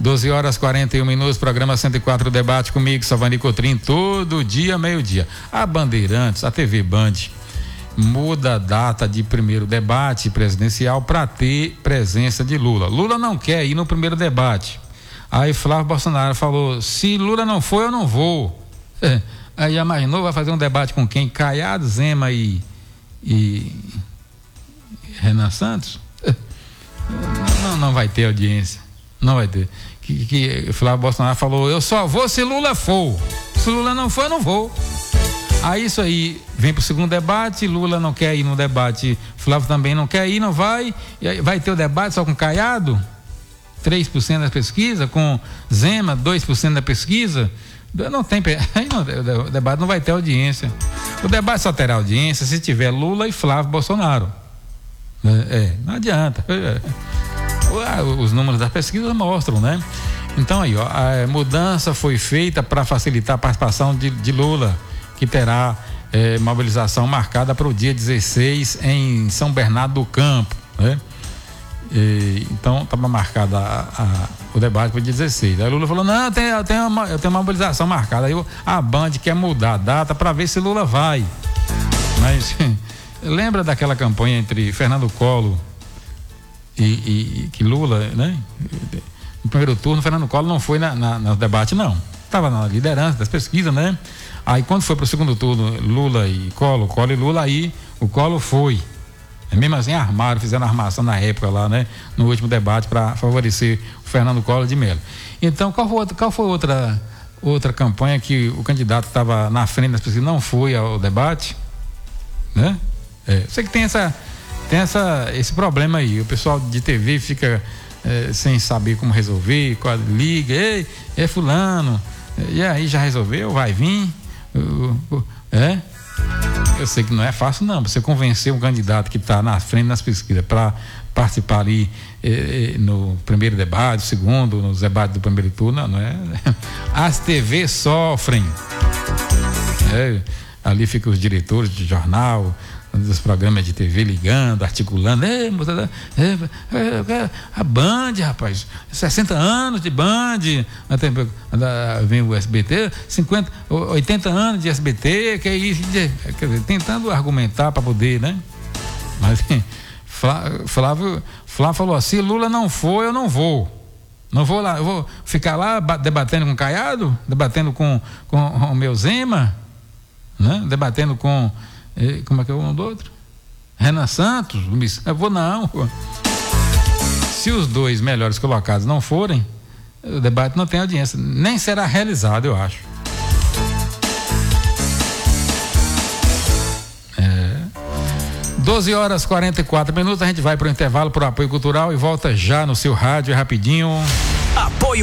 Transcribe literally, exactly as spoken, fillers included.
doze horas e quarenta e um minutos, programa cento e quatro debate comigo, Savani Cotrim, todo dia, meio-dia. A Bandeirantes, a T V Band, muda a data de primeiro debate presidencial para ter presença de Lula. Lula não quer ir no primeiro debate. Aí Flávio Bolsonaro falou: se Lula não for, eu não vou. É. Aí imaginou, vai fazer um debate com quem? Caiado, Zema e, e Renan Santos? É. Não, não vai ter audiência. Não vai ter. Que, que Flávio Bolsonaro falou: eu só vou se Lula for. Se Lula não for, eu não vou. Aí isso aí vem para o segundo debate, Lula não quer ir no debate, Flávio também não quer ir, não vai. E aí vai ter o debate só com Caiado, três por cento da pesquisa, com Zema, dois por cento da pesquisa. Não tem, aí não, o debate não vai ter audiência. O debate só terá audiência se tiver Lula e Flávio Bolsonaro. É, é não adianta. É. Os números das pesquisas mostram, né? Então aí, ó, a mudança foi feita para facilitar a participação de, de Lula, que terá eh, mobilização marcada para o dia dezesseis em São Bernardo do Campo, né? E, então estava marcada a, a, o debate para o dia dezesseis. Aí Lula falou: não, eu tenho, eu tenho, uma, eu tenho uma mobilização marcada. Aí eu, a Band quer mudar a data para ver se Lula vai. Mas lembra daquela campanha entre Fernando Collor e, e que Lula, né? No primeiro turno, Fernando Collor não foi na, na, no debate, não. Estava na liderança das pesquisas, né? Aí quando foi para o segundo turno, Lula e Collor, Collor e Lula, aí o Collor foi. Mesmo assim armaram, fizeram armação na época lá, né? No último debate para favorecer o Fernando Collor de Mello. Então, qual foi, outra, qual foi outra, outra campanha que o candidato estava na frente das pesquisas, não foi ao debate? Né? É, eu sei que tem, essa, tem essa, esse problema aí. O pessoal de T V fica é, sem saber como resolver, liga, ei, é fulano, e aí já resolveu, vai vir. É, eu sei que não é fácil, não. Você convencer um candidato que está na frente nas pesquisas para participar ali eh, no primeiro debate, segundo, nos debates do primeiro turno, não, não é? As T Vs sofrem. É, ali ficam os diretores de jornal, dos programas de T V ligando, articulando, é, é, é, a Band, rapaz, sessenta anos de Band, vem o S B T, cinquenta, oitenta anos de S B T, que é isso, quer dizer, tentando argumentar para poder, né? Mas Flávio, Flávio falou assim: Lula não for, eu não vou. Não vou lá, eu vou ficar lá debatendo com o Caiado, debatendo com, com o meu Zema, né? Debatendo com como é que é o nome do outro? Renan Santos? Eu vou não. Se os dois melhores colocados não forem, o debate não tem audiência, nem será realizado, eu acho. É. doze horas e quarenta e quatro minutos, a gente vai para o intervalo, para o apoio cultural e volta já no seu rádio, rapidinho. Apoio